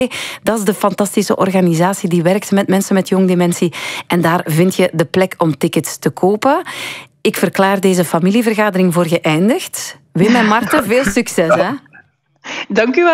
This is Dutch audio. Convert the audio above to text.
Dat is de fantastische organisatie die werkt met mensen met jong dementie. En daar vind je de plek om tickets te kopen. Ik verklaar deze familievergadering voor geëindigd. Wim en Marten, veel succes, hè? Dank u wel.